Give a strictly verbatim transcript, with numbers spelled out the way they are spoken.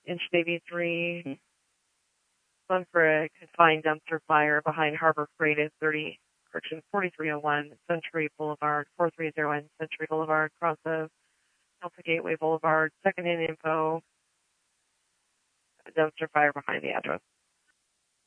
Inch Navy three, one for a confined dumpster fire behind Harbor Freight at thirty, correction, forty-three oh one Century Boulevard, four three zero one Century Boulevard, across of Delta Gateway Boulevard, second in info, a dumpster fire behind the address.